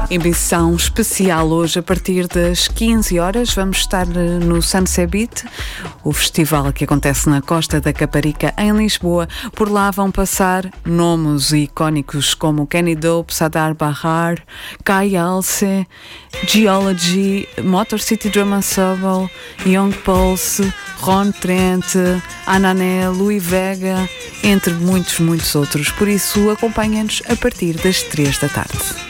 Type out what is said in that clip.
Emissão especial hoje a partir das 15 horas. Vamos estar no Sunset Beat, o festival que acontece na Costa da Caparica, em Lisboa. Por lá vão passar nomes icónicos como Kenny Dope, Sadar Bahar, Kai Alce, Geology, Motor City Drum Ensemble, Young Pulse, Ron Trent, Anané, Louis Vega, entre muitos outros. Por isso, acompanhem-nos a partir das 3 da tarde.